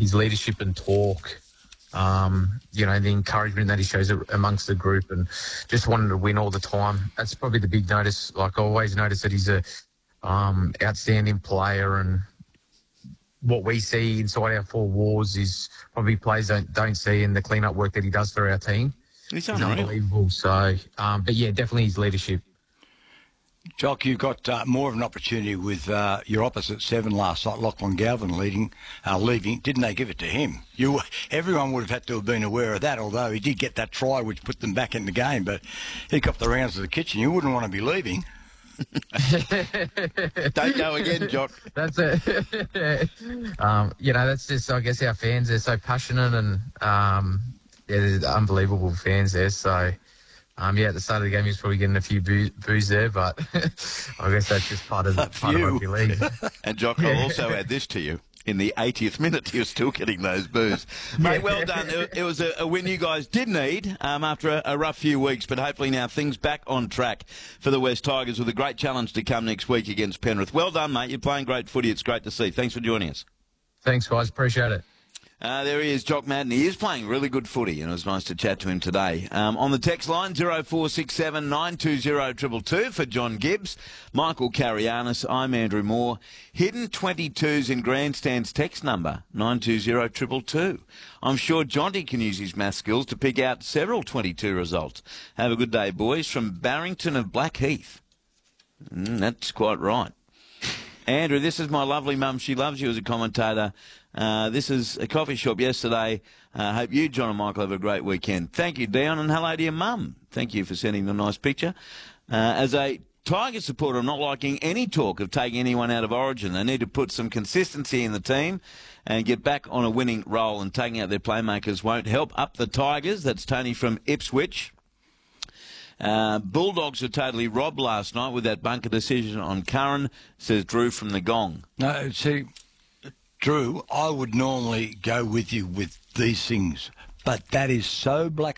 his leadership and talk. The encouragement that he shows amongst the group, and just wanting to win all the time. That's probably the big notice. Like, I always notice that he's a outstanding player, and what we see inside our four walls is probably players don't see in the clean-up work that he does for our team. He's unbelievable. So, but yeah, definitely his leadership. Jock, you got more of an opportunity with your opposite 7 last night, Lachlan Galvin leaving. Didn't they give it to him? Everyone would have had to have been aware of that, although he did get that try which put them back in the game, but he got the rounds of the kitchen. You wouldn't want to be leaving. Don't go again, Jock. That's it. That's just, I guess, our fans. They're so passionate, and they're unbelievable fans there. So, at the start of the game, he was probably getting a few boos there, but I guess that's just part of rugby league. And Jock, I'll also add this to you. In the 80th minute, you're still getting those boos. Mate, well done. It was a win you guys did need after a rough few weeks, but hopefully now things back on track for the West Tigers with a great challenge to come next week against Penrith. Well done, mate. You're playing great footy. It's great to see. Thanks for joining us. Thanks, guys. Appreciate it. There he is, Jock Madden. He is playing really good footy, and it was nice to chat to him today. On the text line, 0467 920 222 for John Gibbs. Michael Carianis, I'm Andrew Moore. Hidden 22s in Grandstand's text number, 920 222. I'm sure Jonty can use his math skills to pick out several 22 results. Have a good day, boys. From Barrington of Blackheath. That's quite right. Andrew, this is my lovely mum. She loves you as a commentator. This is a coffee shop yesterday. Hope you, John and Michael, have a great weekend. Thank you, Dion, and hello to your mum. Thank you for sending the nice picture. As a Tiger supporter, I'm not liking any talk of taking anyone out of Origin. They need to put some consistency in the team and get back on a winning roll, and taking out their playmakers won't help up the Tigers. That's Tony from Ipswich. Bulldogs were totally robbed last night with that bunker decision on Curran, says Drew from the Gong. No, see, Drew, I would normally go with you with these things, but that is so black